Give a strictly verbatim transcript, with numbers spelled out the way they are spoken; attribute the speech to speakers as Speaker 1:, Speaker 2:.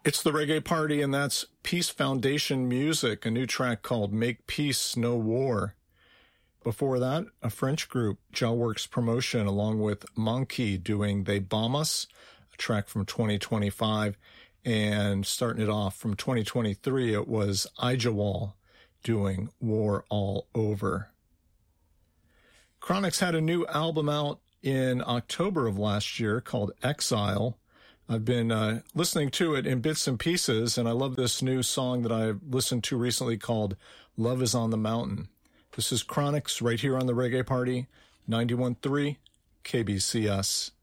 Speaker 1: It's the Reggae Party, and that's Peace Foundation Music, a new track called Make Peace, No War. Before that, a French group, Gelworks Promotion, along with Monkey, doing They Bomb Us, a track from twenty twenty-five. And starting it off from twenty twenty-three, it was Ijawal doing War All Over. Chronixx had a new album out in October of last year called Exile. I've been uh, listening to it in bits and pieces, and I love this new song that I've listened to recently called Love is on the Mountain. This is Chronixx right here on the Reggae Party, ninety-one point three K B C S.